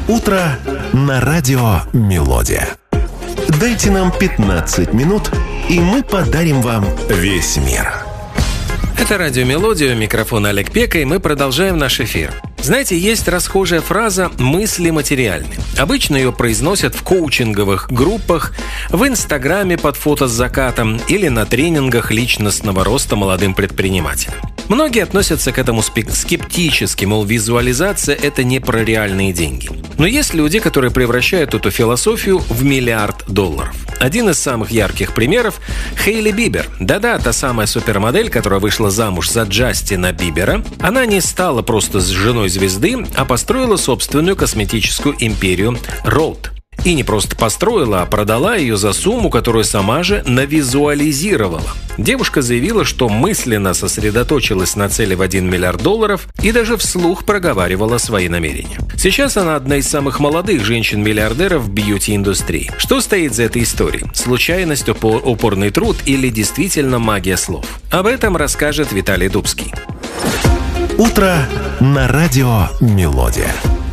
Утро на радио «Мелодия». Дайте нам 15 минут, и мы подарим вам весь мир. Это радио «Мелодия», микрофон Олег Пека, и мы продолжаем наш эфир. Знаете, есть расхожая фраза «мысли материальны». Обычно ее произносят в коучинговых группах, в Инстаграме под фото с закатом или на тренингах личностного роста молодым предпринимателям. Многие относятся к этому скептически, мол, визуализация – это не про реальные деньги. Но есть люди, которые превращают эту философию в $1 миллиард. Один из самых ярких примеров – Хейли Бибер. Да-да, та самая супермодель, которая вышла замуж за Джастина Бибера. Она не стала просто женой звезды, а построила собственную косметическую империю Rhode. И не просто построила, а продала ее за сумму, которую сама же навизуализировала. Девушка заявила, что мысленно сосредоточилась на цели в $1 миллиард и даже вслух проговаривала свои намерения. Сейчас она одна из самых молодых женщин-миллиардеров в бьюти-индустрии. Что стоит за этой историей? Случайность, упорный труд или действительно магия слов? Об этом расскажет Виталий Дубский. Утро на радио «Мелодия».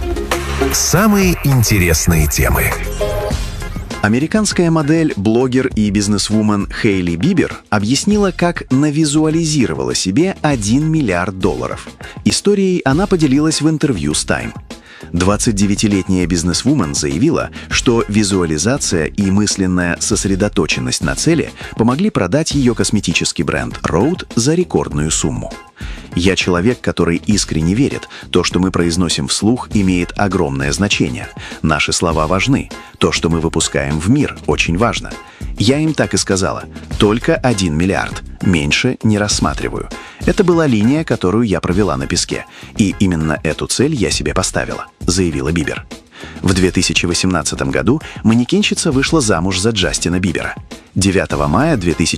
Самые интересные темы. Американская модель, блогер и бизнесвумен Хейли Бибер объяснила, как навизуализировала себе $1 миллиард. Историей она поделилась в интервью с Time. 29-летняя бизнесвумен заявила, что визуализация и мысленная сосредоточенность на цели помогли продать ее косметический бренд Rhode за рекордную сумму. «Я человек, который искренне верит. То, что мы произносим вслух, имеет огромное значение. Наши слова важны. То, что мы выпускаем в мир, очень важно. Я им так и сказала. Только $1 миллиард. Меньше не рассматриваю. Это была линия, которую я провела на песке. И именно эту цель я себе поставила», — заявила Бибер. В 2018 году манекенщица вышла замуж за Джастина Бибера. 9 мая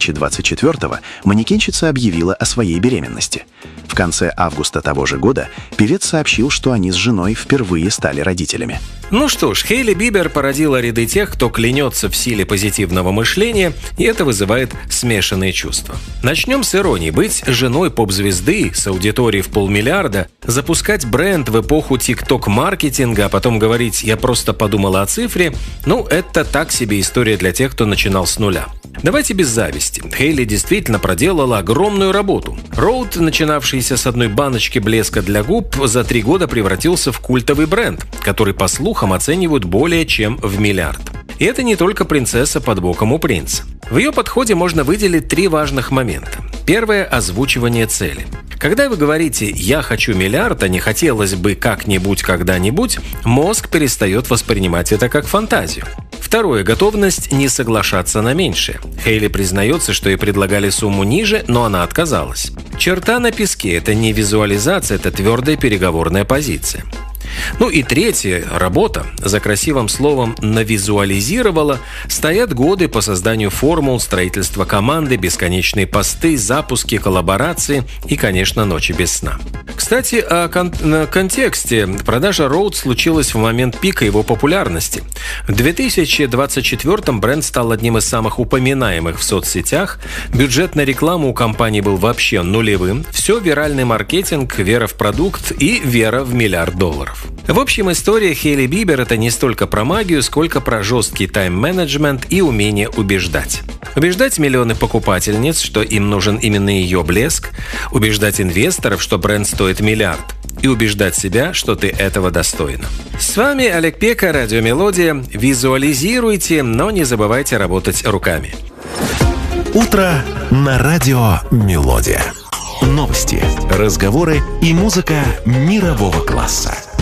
2024 манекенщица объявила о своей беременности. В конце августа того же года певец сообщил, что они с женой впервые стали родителями. Ну что ж, Хейли Бибер породила ряды тех, кто клянется в силе позитивного мышления, и это вызывает смешанные чувства. Начнем с иронии. Быть женой поп-звезды с аудиторией в $500 миллиарда, запускать бренд в эпоху тик-ток-маркетинга, а потом говорить «я просто подумала о цифре», ну, это так себе история для тех, кто начинал с нуля. Давайте без зависти. Хейли действительно проделала огромную работу. Rhode, начинавшийся с одной баночки блеска для губ, за 3 года превратился в культовый бренд, который, по слухам, оценивают более чем в $1 миллиард. И это не только принцесса под боком у принца. В ее подходе можно выделить 3 важных момента. Первое – озвучивание цели. Когда вы говорите «я хочу $1 миллиард», а не «хотелось бы как-нибудь, когда-нибудь», мозг перестает воспринимать это как фантазию. Второе – готовность не соглашаться на меньшее. Хейли признается, что ей предлагали сумму ниже, но она отказалась. Черта на песке – это не визуализация, это твердая переговорная позиция. Ну и третье – работа. За красивым словом «навизуализировала» стоят годы по созданию формул, строительства команды, бесконечные посты, запуски, коллаборации и, конечно, ночи без сна. Кстати, о контексте. Продажа Rhode случилась в момент пика его популярности. В 2024-м бренд стал одним из самых упоминаемых в соцсетях. Бюджет на рекламу у компании был вообще нулевым. Все виральный маркетинг, вера в продукт и вера в $1 миллиард. В общем, история Хейли Бибер – это не столько про магию, сколько про жесткий тайм-менеджмент и умение убеждать. Убеждать миллионы покупательниц, что им нужен именно ее блеск, убеждать инвесторов, что бренд стоит $1 миллиард, и убеждать себя, что ты этого достойна. С вами Олег Пека, радио «Мелодия». Визуализируйте, но не забывайте работать руками. Утро на радио «Мелодия». Новости, разговоры и музыка мирового класса.